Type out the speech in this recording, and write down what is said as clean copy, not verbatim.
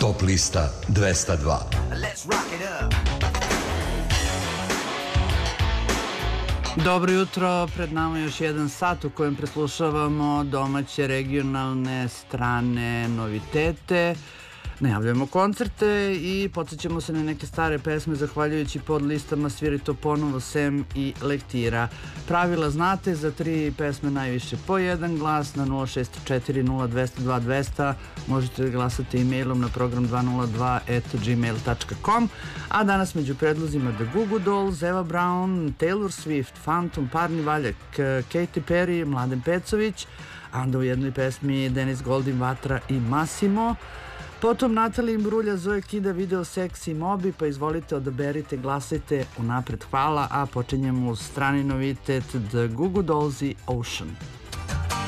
Top lista 202. Dobro jutro, pred nama još jedan sat u kojem preslušavamo domaće, regionalne, strane novitete. Najavljujemo koncerte i podsjećamo se na neke stare pesme zahvaljujući pod listama Sviri to ponovo, Sem i Lektira. Pravila znate, za 3 pesme najviše po jedan glas na 064 0202 200. Možete glasati e-mailom na program202@gmail.com. A danas među predlozima The Goo Goo Dolls, Eva Brown, Taylor Swift, Phantom, Parni Valjak, Katy Perry, Mladen Pecović, a onda u jednoj pesmi Denis Goldin, Vatra i Massimo. Potom Natalija Imbrulja, Zoe Kida, Video Sex i Mobi, pa izvolite, odaberite, glasajte, unapred hvala, a počinjemo uz strani novitet The Goo Goo Dolls i Ocean.